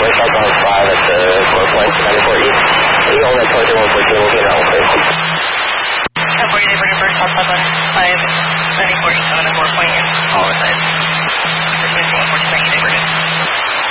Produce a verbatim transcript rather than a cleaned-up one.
West Southbound five at the Northwest ninety-four East. You hold at twenty-one fourteen, we'll get out quick. ten forty, they bring it first, south southbound five, ninety-four East, seven and four point eight. All right.